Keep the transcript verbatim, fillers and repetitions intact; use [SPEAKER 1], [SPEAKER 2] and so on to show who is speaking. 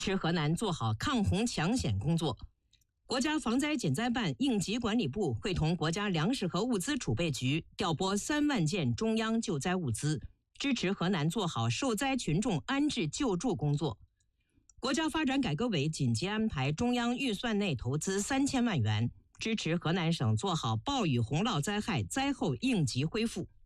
[SPEAKER 1] 支持河南做好抗洪抢险工作。国家防灾减灾办应急管理部会同国家粮食和物资储备局调拨三万件中央救灾物资，支持河南做好受灾群众安置救助工作。国家发展改革委紧急安排中央预算内投资三千万元，支持河南省做好暴雨洪涝灾害灾后应急恢复。